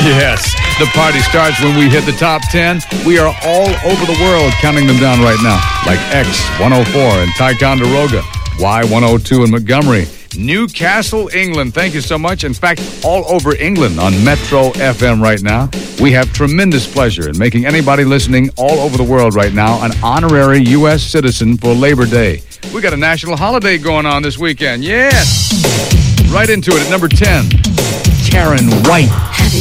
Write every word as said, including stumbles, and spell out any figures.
Yes, the party starts when we hit the top ten. We are all over the world counting them down right now, like X one oh four in Ticonderoga, Y one oh two in Montgomery, Newcastle, England. Thank you so much. In fact, all over England on Metro F M right now. We have tremendous pleasure in making anybody listening all over the world right now an honorary U S citizen for Labor Day. We got a national holiday going on this weekend. Yes! Right into it at number ten, Karen White.